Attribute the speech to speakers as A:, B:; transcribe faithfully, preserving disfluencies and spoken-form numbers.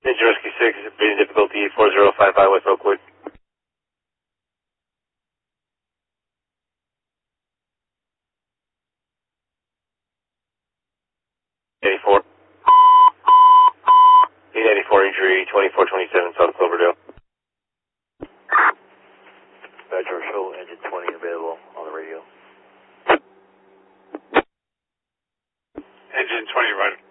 A: Ninja Rescue six, breathing difficulty four zero five five West Oakwood. eighty-four. E ninety-four injury, twenty-four twenty-seven South Cloverdale. Badger Show, engine twenty available on the radio.
B: Engine twenty, right.